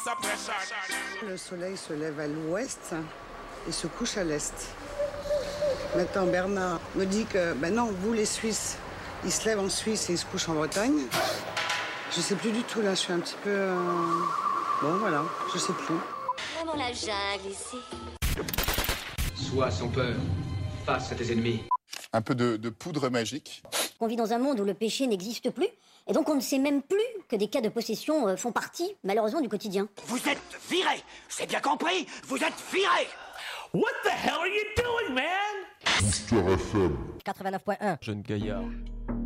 Le soleil se lève à l'ouest et se couche à l'est. Maintenant, Bernard me dit que, ben non, vous les Suisses, ils se lèvent en Suisse et ils se couchent en Bretagne. Je sais plus du tout, là, je suis un petit peu... Bon, voilà, je sais plus. Vraiment la jungle ici. Sois sans peur, face à tes ennemis. Un peu de poudre magique. On vit dans un monde où le péché n'existe plus, et donc on ne sait même plus que des cas de possession font partie, malheureusement, du quotidien. Vous êtes viré, c'est bien compris, vous êtes viré. What the hell are you doing, man? Booster FM. 89.1. Jeune gaillard.